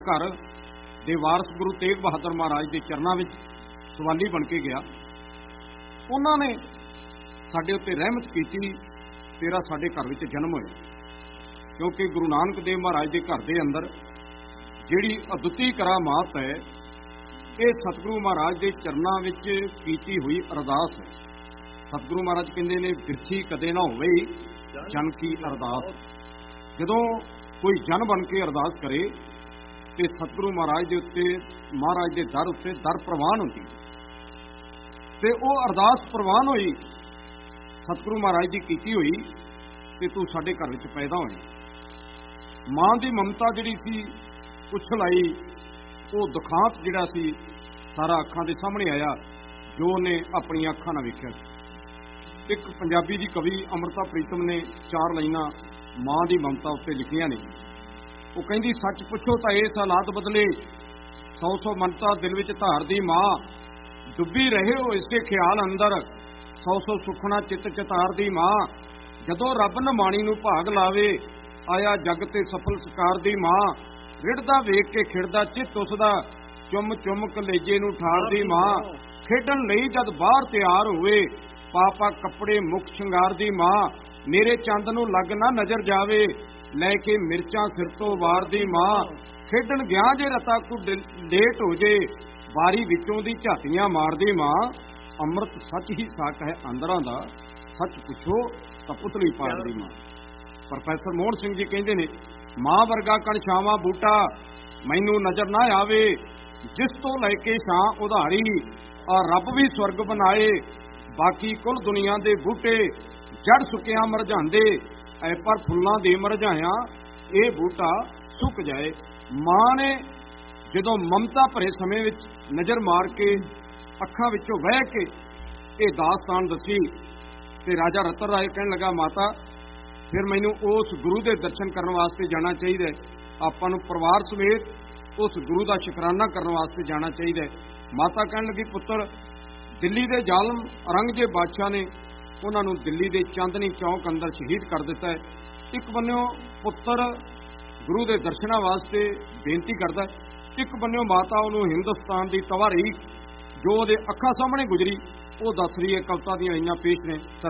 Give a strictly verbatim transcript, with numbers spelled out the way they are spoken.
घर ਦੇ ਵਾਰਸ ਗੁਰੂ ਤੇਗ ਬਹਾਦਰ ਮਹਾਰਾਜ ਦੇ ਚਰਨਾਂ ਵਿੱਚ ਸਵਾਲੀ ਬਣ ਕੇ ਗਿਆ। ਉਹਨਾਂ ਨੇ ਸਾਡੇ ਉੱਤੇ ਰਹਿਮਤ ਕੀਤੀ, ਤੇਰਾ ਸਾਡੇ ਘਰ ਵਿੱਚ ਜਨਮ ਹੋਇਆ। ਕਿਉਂਕਿ ਗੁਰੂ ਨਾਨਕ ਦੇਵ ਮਹਾਰਾਜ ਦੇ ਘਰ ਦੇ ਅੰਦਰ ਜਿਹੜੀ ਅਦੁੱਤੀ ਕਰਾਮਾਤ ਹੈ, ਇਹ ਸਤਿਗੁਰੂ ਮਹਾਰਾਜ ਦੇ ਚਰਨਾਂ ਵਿੱਚ ਕੀਤੀ ਹੋਈ ਅਰਦਾਸ ਹੈ। ਸਤਿਗੁਰੂ ਮਹਾਰਾਜ ਕਹਿੰਦੇ ਨੇ, ਬਿਰਥੀ ਕਦੇ ਨਾ ਹੋਵੇ ਜਨ ਕੀ ਅਰਦਾਸ। ਜਦੋਂ ਕੋਈ ਜਨ ਬਣ ਕੇ ਅਰਦਾਸ ਕਰੇ ਤੇ ਸਤਿਗੁਰੂ ਮਹਾਰਾਜ ਦੇ ਉੱਤੇ, ਮਹਾਰਾਜ ਦੇ ਦਰ ਉੱਤੇ ਦਰ ਪ੍ਰਵਾਨ ਹੁੰਦੀ ਤੇ ਉਹ ਅਰਦਾਸ ਪ੍ਰਵਾਨ ਹੋਈ, ਸਤਿਗੁਰੂ ਮਹਾਰਾਜ ਦੀ ਕੀਤੀ ਹੋਈ ਤੇ ਤੂੰ ਸਾਡੇ ਘਰ ਵਿੱਚ ਪੈਦਾ ਹੋਈ। ਮਾਂ ਦੀ ਮਮਤਾ ਜਿਹੜੀ ਸੀ ਉਛਲ ਆਈ, ਉਹ ਦੁਖਾਂਤ ਜਿਹੜਾ ਸੀ ਸਾਰਾ ਅੱਖਾਂ ਦੇ ਸਾਹਮਣੇ ਆਇਆ, ਜੋ ਉਹਨੇ ਆਪਣੀਆਂ ਅੱਖਾਂ ਨਾਲ ਵੇਖਿਆ। ਇੱਕ ਪੰਜਾਬੀ ਦੀ ਕਵੀ ਅੰਮ੍ਰਿਤਾ ਪ੍ਰੀਤਮ ਨੇ ਚਾਰ ਲਾਈਨਾਂ ਮਾਂ ਦੀ ਮਮਤਾ ਉੱਤੇ ਲਿਖੀਆਂ ਨੇ। ਉਹ ਕਹਿੰਦੀ, ਸੱਚ ਪੁੱਛੋ ਤਾਂ ਇਸ ਹਾਲਾਤ ਬਦਲੇ, ਸੌ ਸੌ ਮਮਤਾ ਦਿਲ ਵਿੱਚ ਧਾਰਦੀ ਮਾਂ, ਡੁੱਬੀ ਰਹੇ ਹੋ ਇਸੇ ਖਿਆਲ ਅੰਦਰ, ਸੌ ਸੌ ਸੁਖਣਾ ਚਿੱਤ ਚਿਤਾਰਦੀ ਮਾਂ। ਜਦੋਂ ਰੱਬ ਨਿਮਾਣੀ ਨੂੰ ਭਾਗ ਲਾਵੇ, ਆਇਆ ਜਗ ਤੇ ਸਫਲ ਸਕਾਰ ਦੀ ਮਾਂ। ਰਿੜਦਾ ਵੇਖ ਕੇ ਖਿੜਦਾ ਚਿੱਤ ਉਸਦਾ, ਚੁੰਮ ਚੁੰਮ ਕਲੇਜੇ ਨੂੰ ਠਾਰਦੀ ਮਾਂ। ਖੇਡਣ ਲਈ ਜਦ ਬਾਹਰ ਤਿਆਰ ਹੋਵੇ, ਪਾਪਾ ਕੱਪੜੇ ਮੁਖ ਸ਼ਿੰਗਾਰ ਦੀ ਮਾਂ। ਮੇਰੇ ਚੰਦ ਨੂੰ ਲੱਗ ਨਾ ਨਜ਼ਰ ਜਾਵੇ, ਲੈ ਕੇ ਮਿਰਚਾਂ ਸਿਰ ਤੋਂ ਵਾਰ ਦੀ ਮਾਂ। ਖੇਡਣ ਗਿਆ ਜੇ ਰਤਾ ਕੋ ਲੇਟ ਹੋ ਜੇ, ਬਾਰੀ ਵਿੱਚੋਂ ਦੀ ਝਾਤੀਆਂ ਮਾਰਦੀ ਮਾਂ। ਅੰਮ੍ਰਿਤ ਸੱਚ ਹੀ ਸਾਕ ਹੈ ਅੰਦਰਾਂ ਦਾ, ਸੱਚ ਪੁੱਛੋ ਤਾਂ ਪੁਤਲੀ ਪਾੜਦੀ ਮਾਂ। ਪ੍ਰੋਫੈਸਰ ਮੋਹਨ ਸਿੰਘ ਜੀ ਕਹਿੰਦੇ ਨੇ, ਮਾਂ ਵਰਗਾ ਕਣ ਛਾਵਾਂ ਬੂਟਾ ਮੈਨੂੰ ਨਜ਼ਰ ਨਾ ਆਵੇ, ਜਿਸ ਤੋਂ ਲੈ ਕੇ ਛਾਂ ਉਧਾਰੀ, ਔਰ ਰੱਬ ਵੀ ਸਵਰਗ ਬਣਾਏ। ਬਾਕੀ ਕੁੱਲ ਦੁਨੀਆ ਦੇ ਬੂਟੇ ਜੜ ਸੁੱਕਿਆ ਮਰਝਾਂਦੇ, ਐ ਪਰ ਫੁੱਲਾਂ ਦੇ ਮਰਝਾਇਆ ਇਹ ਬੂਟਾ ਸੁੱਕ ਜਾਏ। ਮਾਂ ਨੇ ਜਦੋਂ ਮਮਤਾ ਭਰੇ ਸਮੇਂ ਵਿੱਚ ਨਜ਼ਰ ਮਾਰ ਕੇ ਅੱਖਾਂ ਵਿੱਚੋਂ ਵਹਿ ਕੇ ਇਹ ਦਾਸਤਾਨ ਦੱਸੀ ਤੇ ਰਾਜਾ ਰਤਨ ਰਾਏ ਕਹਿਣ ਲੱਗਾ, ਮਾਤਾ ਫਿਰ ਮੈਨੂੰ ਉਸ ਗੁਰੂ ਦੇ ਦਰਸ਼ਨ ਕਰਨ ਵਾਸਤੇ ਜਾਣਾ ਚਾਹੀਦਾ ਹੈ। ਆਪਾਂ ਨੂੰ ਪਰਿਵਾਰ ਸਮੇਤ ਉਸ ਗੁਰੂ ਦਾ ਸ਼ੁਕਰਾਨਾ ਕਰਨ ਵਾਸਤੇ ਜਾਣਾ ਚਾਹੀਦਾ ਹੈ। ਮਾਤਾ ਕਹਿਣ ਲੱਗੀ, ਪੁੱਤਰ ਦਿੱਲੀ ਦੇ ਜ਼ਾਲਮ ਔਰੰਗਜ਼ੇਬ ਬਾਦਸ਼ਾਹ ਨੇ ਉਹਨਾਂ ਨੂੰ ਦਿੱਲੀ ਦੇ ਚਾਂਦਨੀ ਚੌਕ ਅੰਦਰ ਸ਼ਹੀਦ ਕਰ ਦਿੱਤਾ ਹੈ। ਇੱਕ ਬੰਨਿਓ ਪੁੱਤਰ ਗੁਰੂ ਦੇ ਦਰਸ਼ਨਾਂ ਵਾਸਤੇ ਬੇਨਤੀ ਕਰਦਾ, ਇੱਕ ਬੰਨਿਓ ਮਾਤਾ ਉਹਨੂੰ ਹਿੰਦੁਸਤਾਨ ਦੀ ਤਵਾਰੀਖ ਜੋ ਉਹਦੇ ਅੱਖਾਂ ਸਾਹਮਣੇ ਗੁਜ਼ਰੀ ਉਹ ਦੱਸ ਰਹੀ ਹੈ। ਕਵਿਤਾ ਦੀਆਂ ਆਈਆਂ ਪੇਸ਼ ਨੇ।